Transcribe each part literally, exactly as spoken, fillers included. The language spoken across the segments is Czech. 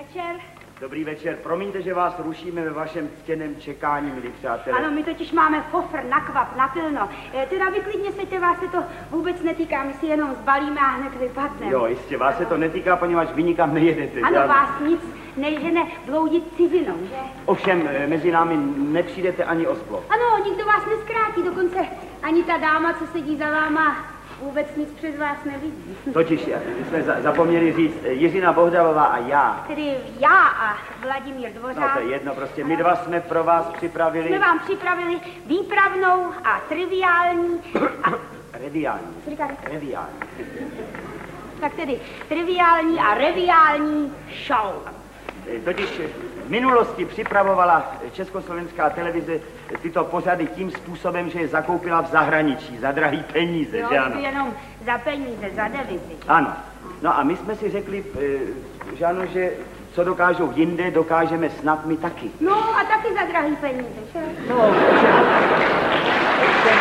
večer. Dobrý večer. Promiňte, že vás rušíme ve vašem ctěném čekání, milí přátelé. Ano, my totiž máme kofr na kvap, na pilno. E, teda vy klidně seďte, vás se to vůbec netýká, my si jenom zbalíme a hned vypadneme. Jo, jistě, vás se to netýká, poněvadž vy nikam nejedete. Ano, já... vás nic nežene bloudit cizinou, že? Ovšem, mezi námi nepřijdete ani o splot. Ano, nikdo vás neskrátí, dokonce ani ta dáma, co sedí za váma, vůbec nic přes vás nevidí. Totiž, my jsme za, zapomněli říct, Jiřina Bohdalová a já. Tedy já a Vladimír Dvořák. No to je jedno, prostě my dva jsme pro vás připravili... Jsme vám připravili výpravnou a triviální a... Reviální. Co říkáte? Reviální. Tak tedy triviální a reviální show. Totiž v minulosti připravovala Československá televize tyto pořady tím způsobem, že je zakoupila v zahraničí za drahý peníze, jo, že ano? jenom za peníze, za devizy. Ano. No a my jsme si řekli, že ano, že co dokážou jinde, dokážeme snad my taky. No a taky za drahý peníze, že? No, ovšem, ovšem,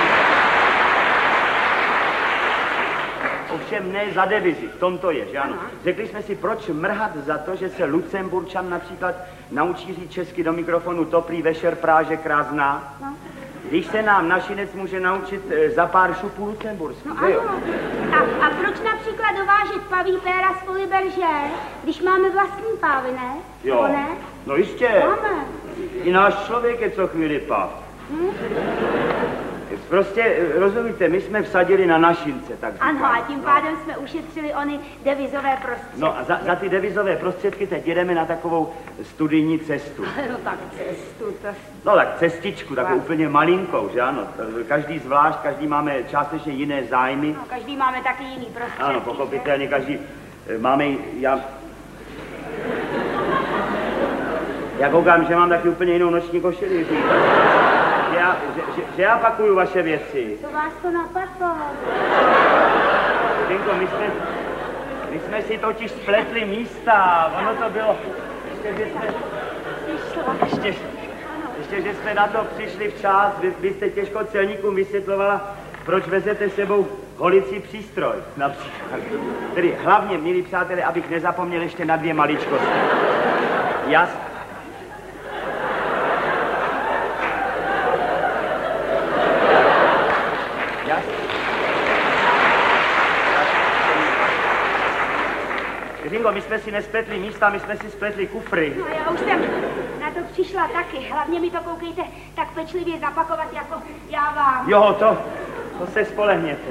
ovšem ne za devizy, v tom to je, že ano? Řekli jsme si, proč mrhat za to, že se Lucemburčan například naučí říct česky do mikrofonu to prý vešer Práže krásná, no. Když se nám našinec může naučit za pár šupů lucembursky, no, že jo? A, a proč například dovážet paví péra z Poliberže, když máme vlastní pávy, ne? Jo, ne? No jistě. Máme. I náš člověk je co chvíli pav. Hmm? Prostě, rozumíte, my jsme vsadili na našince, tak říkám. Ano, a tím pádem no. jsme ušetřili ony devizové prostředky. No a za, za ty devizové prostředky teď jedeme na takovou studijní cestu. No tak cestu, to... No tak cestičku, takovou úplně malinkou, že ano. Každý zvlášť, každý máme částečně jiné zájmy. No, každý máme taky jiný prostředky. Ano, pochopitelně, každý máme, já... Já koukám, že mám taky úplně jinou noční košili, že, já, že, že, že já pakuju vaše věci. Co vás to napadlo? Dinko, my jsme, my jsme si totiž spletli místa, ono to bylo, ještě, že jsme, ještě, ještě, že jsme na to přišli včas, vy, vy jste těžko celníkům vysvětlovala, proč vezete sebou holicí přístroj, například. Tedy hlavně, milí přátelé, abych nezapomněl ještě na dvě maličkosti. Jas... Jas... Jiřinko, my jsme si nespletli místa, my jsme si spletli kufry. No já už jsem na to přišla taky. Hlavně mi to, koukejte, tak pečlivě zapakovat, jako já vám. Jo, to, to se spolehněte.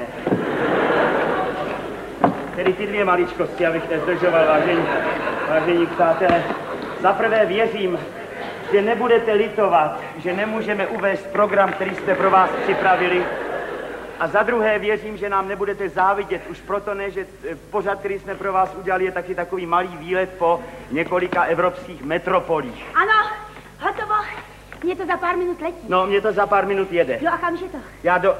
Tedy ty dvě maličkosti, abych nezdržoval, vážení, vážení přátelé. Za prvé věřím, že nebudete litovat, že nemůžeme uvést program, který jste pro vás připravili. A za druhé věřím, že nám nebudete závidět, už proto ne, že pořad, který jsme pro vás udělali, je taky takový malý výlet po několika evropských metropolích. Ano, hotovo. Mně to za pár minut letí. No, mně to za pár minut jede. Jo, a kamže to? Já do...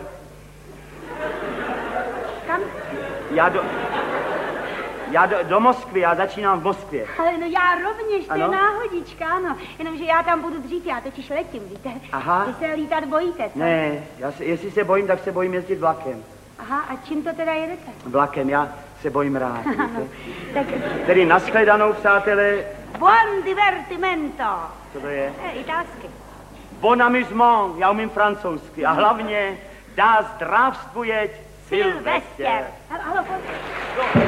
Kam? Já do... Já do, do Moskvy, já začínám v Moskvě. Ale no já rovněž, to ano? je náhodička, ano. Jenomže já tam budu dřív, já totiž letím, víte. Aha. Vy se lítat bojíte, co? Ne, já se, jestli se bojím, tak se bojím jezdit vlakem. Aha, a čím to teda jedete? Vlakem, já se bojím rád, víte. Ano, tak... Tedy nashledanou, přátelé. Buon divertimento. Co to je? Je, italsky. Bon amusement, já umím francouzsky. A hlavně, dá zdravstvujeť Silvestr. Halo, halo,